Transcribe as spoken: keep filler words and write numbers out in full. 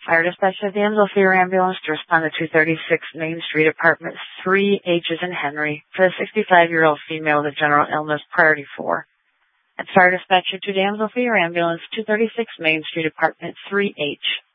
Fire dispatch of the Amsoil for your ambulance to respond to two thirty-six Main Street, apartment three H is in Henry, for the sixty-five-year-old female with general illness, priority four. And fire dispatcher to the Amsoil for your ambulance, two thirty-six Main Street, apartment three H.